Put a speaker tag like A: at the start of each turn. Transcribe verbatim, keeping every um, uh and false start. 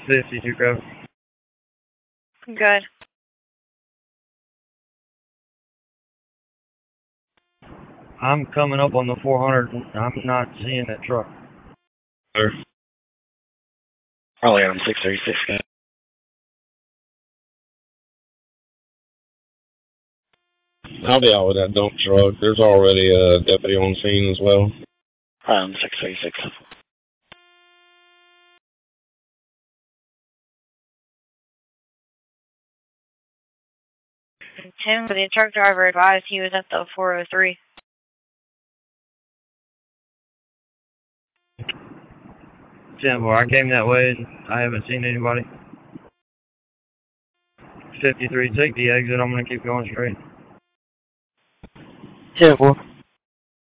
A: fifty-two cover.
B: Good.
A: I'm coming up on the four hundred. I'm not seeing that truck.
C: Sir. Probably on six thirty-six. I'll be out with that dump truck. There's already a deputy on scene as well. Um, six thirty-six.
B: Tim, the truck driver advised he was at the four oh three.
A: ten four, I came that way and I haven't seen anybody. fifty-three, take the exit. I'm going to keep going straight.
D: ten four.